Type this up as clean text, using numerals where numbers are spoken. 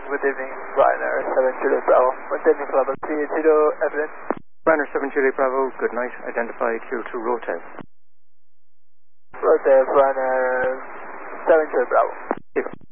Good evening, Ryanair 7 Juliet Bravo. Maintaining level 30, evidence. Ryanair 7 Juliet Bravo, good night. Identify Q2 Rotel. Rotel, Ryanair 7 Juliet Bravo. Here.